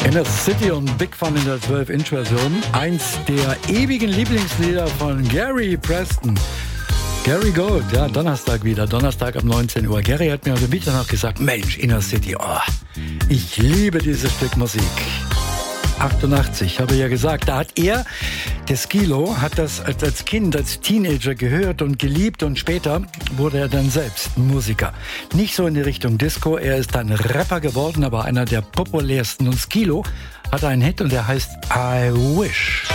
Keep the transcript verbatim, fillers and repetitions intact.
Inner City und Big Fun in der zwölf Inch Version. Eins der ewigen Lieblingslieder von Gary Preston. Gary Gold, ja, Donnerstag wieder, Donnerstag ab neunzehn Uhr. Gary hat mir also wieder noch gesagt, Mensch, Inner City, oh, ich liebe dieses Stück Musik. achtundachtzig, habe ich ja gesagt, da hat er, der Skilo, hat das als Kind, als Teenager gehört und geliebt und später wurde er dann selbst Musiker. Nicht so in die Richtung Disco, er ist dann Rapper geworden, aber einer der populärsten. Und Skilo hat einen Hit und der heißt I Wish.